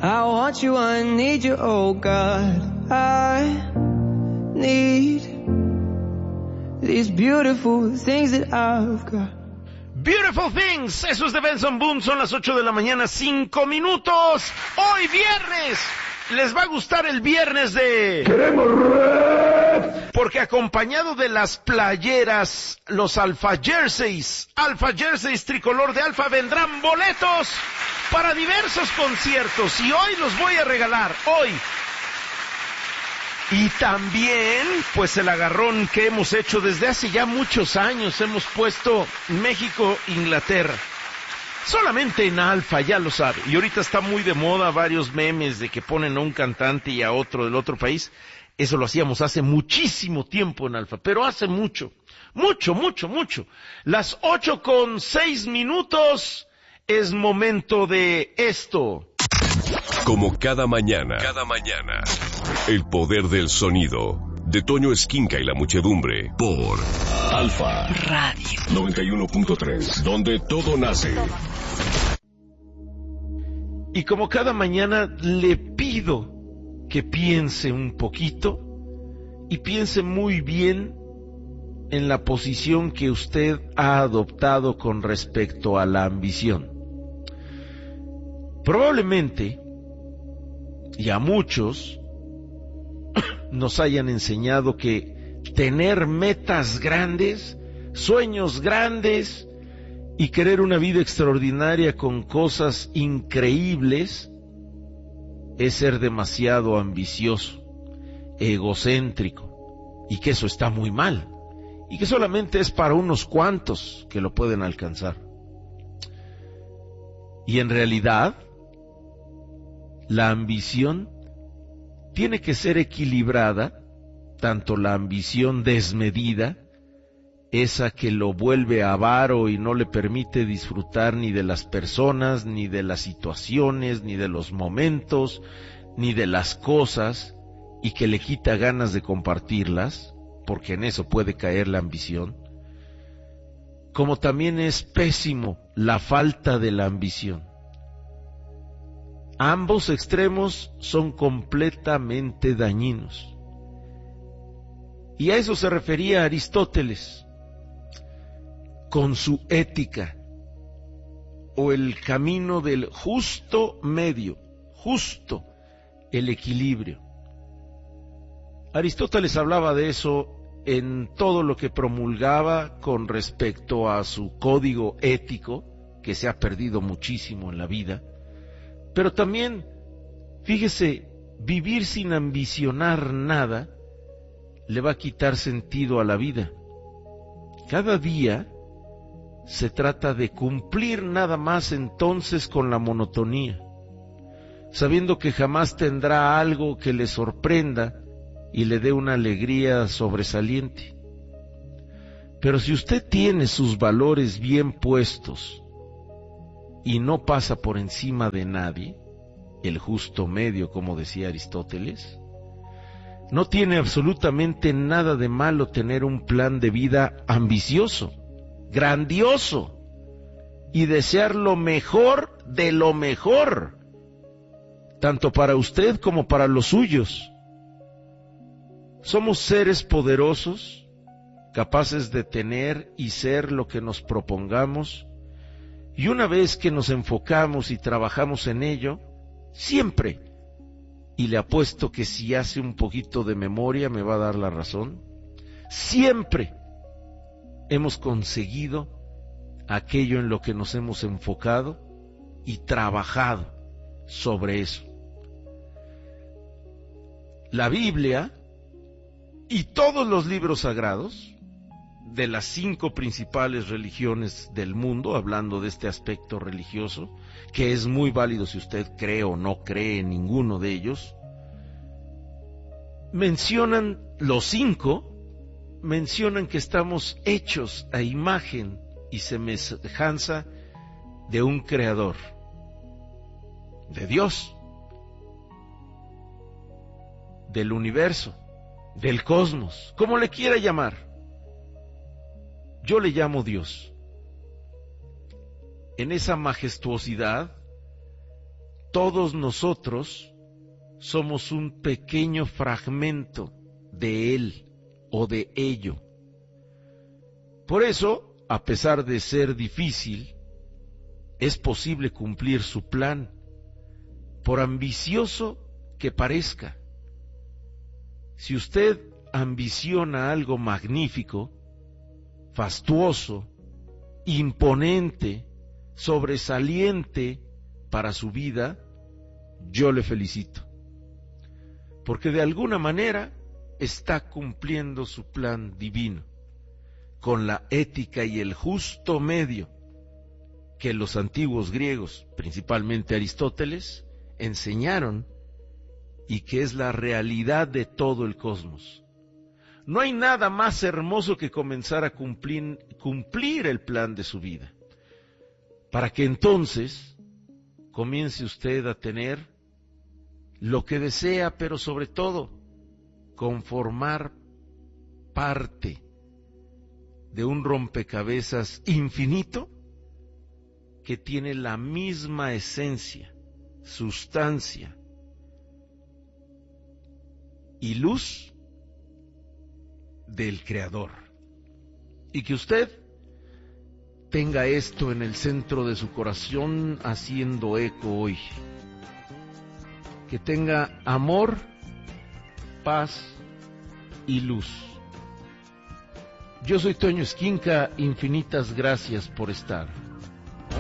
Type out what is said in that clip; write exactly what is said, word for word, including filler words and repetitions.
I want you, I need you, oh God. I need these beautiful things that I've got. Beautiful Things, eso es de Benson Boone, son las ocho de la mañana, cinco minutos. Hoy viernes, les va a gustar el viernes de... ¡Queremos rap! Porque acompañado de las playeras, los Alpha Jerseys, Alpha Jerseys tricolor de Alfa, vendrán boletos para diversos conciertos y hoy los voy a regalar, hoy. Y también, pues el agarrón que hemos hecho desde hace ya muchos años, hemos puesto México-Inglaterra. Solamente en Alfa, ya lo sabe. Y ahorita está muy de moda varios memes de que ponen a un cantante y a otro del otro país. Eso lo hacíamos hace muchísimo tiempo en Alfa, pero hace mucho, mucho, mucho, mucho. Las ocho con seis minutos, es momento de esto. Como cada mañana, cada mañana, el poder del sonido, de Toño Esquinca y la muchedumbre, por Alfa Radio noventa y uno punto tres, donde todo nace. Y como cada mañana le pido que piense un poquito y piense muy bien en la posición que usted ha adoptado con respecto a la ambición. Probablemente, y a muchos, nos hayan enseñado que tener metas grandes, sueños grandes y querer una vida extraordinaria con cosas increíbles es ser demasiado ambicioso, egocéntrico, y que eso está muy mal, y que solamente es para unos cuantos que lo pueden alcanzar. Y en realidad, la ambición tiene que ser equilibrada, tanto la ambición desmedida, esa que lo vuelve avaro y no le permite disfrutar ni de las personas, ni de las situaciones, ni de los momentos, ni de las cosas, y que le quita ganas de compartirlas, porque en eso puede caer la ambición, como también es pésimo la falta de la ambición. Ambos extremos son completamente dañinos. Y a eso se refería Aristóteles, con su ética, o el camino del justo medio, justo, el equilibrio. Aristóteles hablaba de eso en todo lo que promulgaba con respecto a su código ético, que se ha perdido muchísimo en la vida. Pero también, fíjese, vivir sin ambicionar nada le va a quitar sentido a la vida. Cada día se trata de cumplir nada más entonces con la monotonía, sabiendo que jamás tendrá algo que le sorprenda y le dé una alegría sobresaliente. Pero si usted tiene sus valores bien puestos y no pasa por encima de nadie, el justo medio, como decía Aristóteles, no tiene absolutamente nada de malo tener un plan de vida ambicioso, grandioso, y desear lo mejor de lo mejor, tanto para usted como para los suyos. Somos seres poderosos, capaces de tener y ser lo que nos propongamos, y una vez que nos enfocamos y trabajamos en ello, siempre, y le apuesto que si hace un poquito de memoria me va a dar la razón, siempre hemos conseguido aquello en lo que nos hemos enfocado y trabajado sobre eso. La Biblia y todos los libros sagrados de las cinco principales religiones del mundo, hablando de este aspecto religioso, que es muy válido si usted cree o no cree en ninguno de ellos, mencionan, los cinco, mencionan que estamos hechos a imagen y semejanza de un creador, de Dios, del universo, del cosmos, como le quiera llamar. Yo le llamo Dios. En esa majestuosidad todos nosotros somos un pequeño fragmento de él o de ello. Por eso, a pesar de ser difícil, es posible cumplir su plan, por ambicioso que parezca. Si usted ambiciona algo magnífico, fastuoso, imponente, sobresaliente para su vida, yo le felicito, porque de alguna manera está cumpliendo su plan divino, con la ética y el justo medio que los antiguos griegos, principalmente Aristóteles, enseñaron y que es la realidad de todo el cosmos. No hay nada más hermoso que comenzar a cumplir, cumplir el plan de su vida, para que entonces comience usted a tener lo que desea, pero sobre todo conformar parte de un rompecabezas infinito que tiene la misma esencia, sustancia y luz del Creador. Y que usted tenga esto en el centro de su corazón haciendo eco hoy. Que tenga amor, paz y luz. Yo soy Toño Esquinca, infinitas gracias por estar.